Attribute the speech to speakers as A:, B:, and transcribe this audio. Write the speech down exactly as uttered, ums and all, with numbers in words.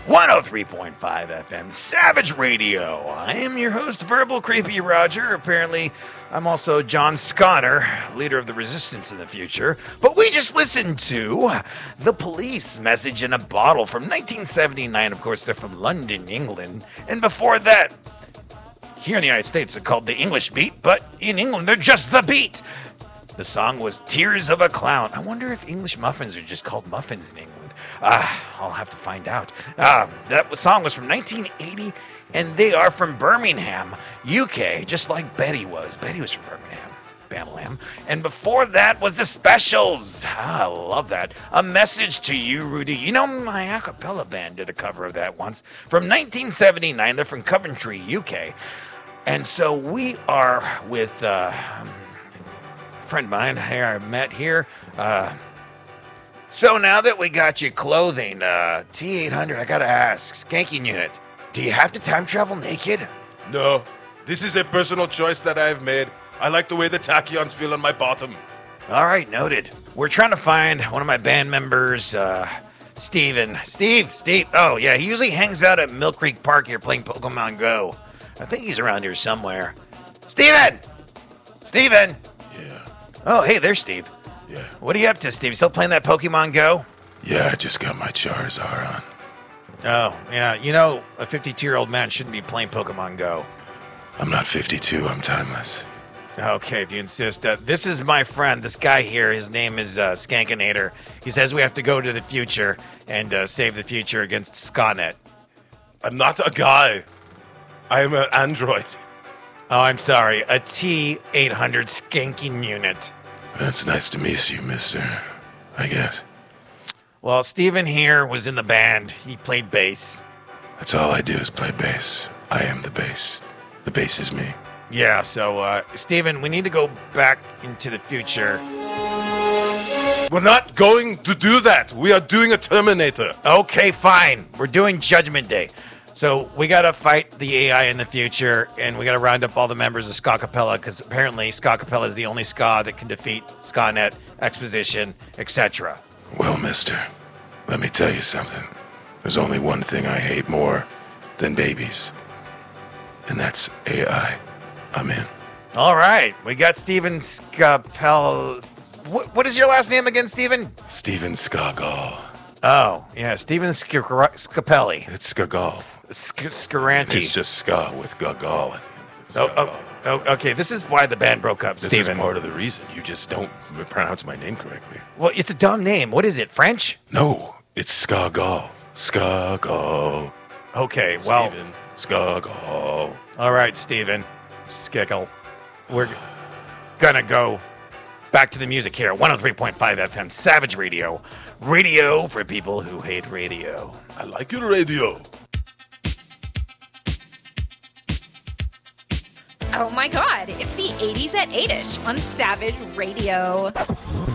A: one oh three point five F M, Savage Radio. I am your host, Verbal Creepy Roger. Apparently, I'm also John Sconner, leader of the resistance in the future. But we just listened to The Police, Message in a Bottle from nineteen seventy-nine. Of course, they're from London, England. And before that, here in the United States, they're called the English Beat, but in England, they're just The Beat. The song was Tears of a Clown. I wonder if English muffins are just called muffins in England. Ah, uh, I'll have to find out. Uh, that song was from nineteen eighty, and they are from Birmingham, U K, just like Betty was. Betty was from Birmingham, Bamalam. And before that was The Specials. Ah, I love that. A Message to You, Rudy. You know, my a cappella band did a cover of that once. From nineteen seventy-nine, they're from Coventry, U K. And so we are with... Uh, friend of mine here I met here. Uh, so now that we got you clothing, uh, T eight hundred, I gotta ask, Skanking Unit, do you have to time travel naked?
B: No, this is a personal choice that I've made. I like the way the tachyons feel on my bottom.
A: All right, noted. We're trying to find one of my band members, uh, Steven. Steve, Steve. Oh, yeah, he usually hangs out at Mill Creek Park here playing Pokemon Go. I think he's around here somewhere. Steven! Steven!
B: Yeah.
A: Oh, hey, there's Steve.
B: Yeah.
A: What are you up to, Steve? You still playing that Pokemon Go?
B: Yeah, I just got my Charizard on.
A: Oh, yeah. You know, a fifty-two-year-old man shouldn't be playing Pokemon Go.
B: I'm not fifty-two. I'm timeless.
A: Okay, if you insist. Uh, this is my friend, this guy here. His name is uh, Skankinator. He says we have to go to the future and uh, save the future against Skynet.
B: I'm not a guy. I am an android.
A: Oh, I'm sorry. A T eight hundred Skanking Unit.
B: It's nice to meet you, mister. I guess.
A: Well, Steven here was in the band. He played bass.
B: That's all I do is play bass. I am the bass. The bass is me.
A: Yeah, so, uh, Steven, we need to go back into the future.
B: We're not going to do that. We are doing a Terminator.
A: Okay, fine. We're doing Judgment Day. So we got to fight the A I in the future, and we got to round up all the members of Ska Capella, because apparently Ska Capella is the only ska that can defeat Skynet, Exposition, et cetera.
B: Well, mister, let me tell you something. There's only one thing I hate more than babies, and that's A I. I'm in.
A: All right. We got Steven Scapel. What, what is your last name again, Steven?
B: Steven Skagal.
A: Oh, yeah, Steven Sc- Scapelli.
B: It's Skagal.
A: Sc- Scaranti.
B: It's just ska with gagal at the end of it.
A: Oh, oh, oh, okay. This is why the band broke up,
B: this
A: Steven.
B: is part of the reason. You just don't pronounce my name correctly.
A: Well, it's a dumb name. What is it, French?
B: No, it's Skagal. Skagal.
A: Okay, well.
B: Steven Skagal.
A: All right, Steven Skickle. We're gonna go back to the music here. one oh three point five F M, Savage Radio. Radio for people who hate radio.
B: I like your radio.
C: Oh my god, it's the eighties at eight-ish on Savage Radio.